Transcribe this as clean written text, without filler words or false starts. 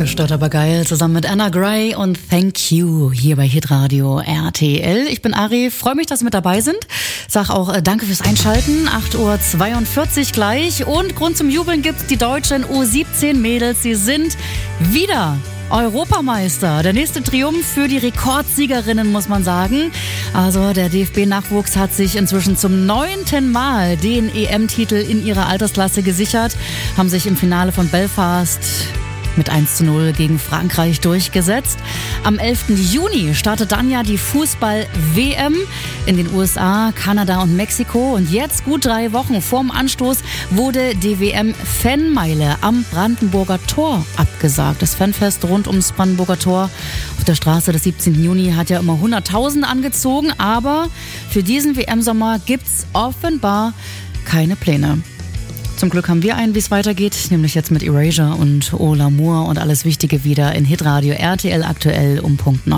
Gestört aber geil, zusammen mit Anna Gray und Thank You hier bei Hitradio RTL. Ich bin Ari, freue mich, dass Sie mit dabei sind. Sag auch danke fürs Einschalten. 8:42 Uhr gleich. Und Grund zum Jubeln gibt's die deutschen U17-Mädels. Sie sind wieder Europameister. Der nächste Triumph für die Rekordsiegerinnen, muss man sagen. Also der DFB-Nachwuchs hat sich inzwischen zum 9. Mal den EM-Titel in ihrer Altersklasse gesichert, haben sich im Finale von Belfast mit 1:0 gegen Frankreich durchgesetzt. Am 11. Juni startet dann ja die Fußball-WM in den USA, Kanada und Mexiko. Und jetzt, gut 3 Wochen vorm Anstoß, wurde die WM-Fanmeile am Brandenburger Tor abgesagt. Das Fanfest rund ums Brandenburger Tor auf der Straße des 17. Juni hat ja immer 100.000 angezogen. Aber für diesen WM-Sommer gibt's offenbar keine Pläne. Zum Glück haben wir einen, wie es weitergeht, nämlich jetzt mit Erasure und Oh L'Amour und alles Wichtige wieder in Hitradio RTL aktuell um Punkt 9.